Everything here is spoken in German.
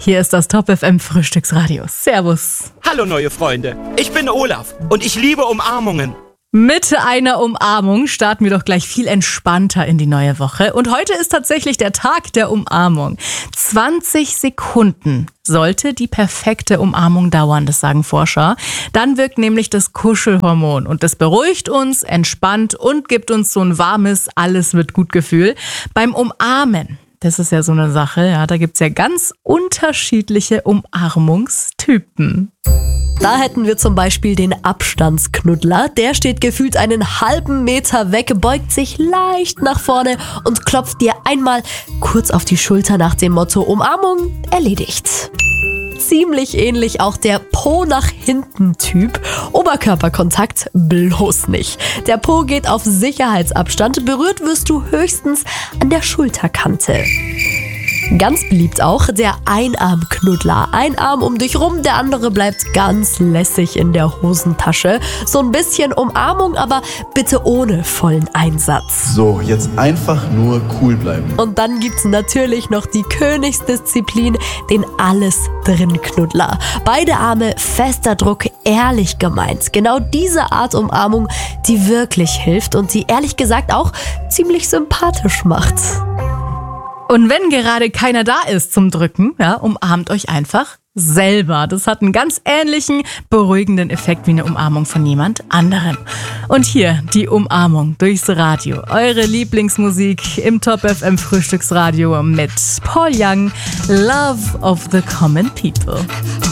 Hier ist das Top FM Frühstücksradio. Servus. Hallo neue Freunde, ich bin Olaf und ich liebe Umarmungen. Mit einer Umarmung starten wir doch gleich viel entspannter in die neue Woche. Und heute ist tatsächlich der Tag der Umarmung. 20 Sekunden sollte die perfekte Umarmung dauern, das sagen Forscher. Dann wirkt nämlich das Kuschelhormon und das beruhigt uns, entspannt und gibt uns so ein warmes Alles-wird-gut-Gefühl. Beim Umarmen, das ist ja so eine Sache, ja, da gibt's ja ganz unterschiedliche Umarmungstypen. Da hätten wir zum Beispiel den Abstandsknuddler. Der steht gefühlt einen halben Meter weg, beugt sich leicht nach vorne und klopft dir einmal kurz auf die Schulter nach dem Motto Umarmung erledigt. Ziemlich ähnlich auch der Po nach hinten Typ. Oberkörperkontakt bloß nicht. Der Po geht auf Sicherheitsabstand, berührt wirst du höchstens an der Schulterkante. Ganz beliebt auch der Einarmknuddler. Ein Arm um dich rum, der andere bleibt ganz lässig in der Hosentasche. So ein bisschen Umarmung, aber bitte ohne vollen Einsatz. So, jetzt einfach nur cool bleiben. Und dann gibt's natürlich noch die Königsdisziplin, den Alles-drin-Knuddler. Beide Arme, fester Druck, ehrlich gemeint. Genau diese Art Umarmung, die wirklich hilft und die ehrlich gesagt auch ziemlich sympathisch macht. Und wenn gerade keiner da ist zum Drücken, ja, umarmt euch einfach selber. Das hat einen ganz ähnlichen, beruhigenden Effekt wie eine Umarmung von jemand anderem. Und hier die Umarmung durchs Radio. Eure Lieblingsmusik im Top FM Frühstücksradio mit Paul Young, Love of the Common People.